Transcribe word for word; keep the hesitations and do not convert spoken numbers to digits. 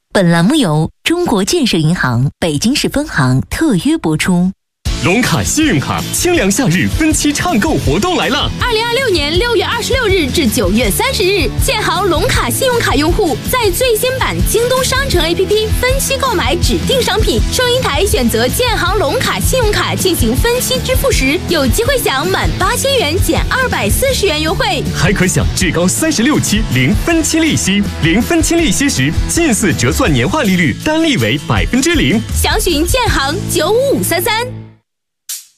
本栏目由中国建设银行北京市分行特约播出。 龙卡信用卡清凉夏日分期畅购活动来了！ 二零二六年六月二十六日至九月三十日，建行龙卡信用卡用户在最新版京东商城 A P P 分期购买指定商品，收银台选择建行龙卡信用卡进行分期支付时，有机会享满八千元减二百四十元优惠， 还可享至高三十六期零分期利息。零分期利息时，近似折算年化利率单利为百分之零。 详询建行九五五三三。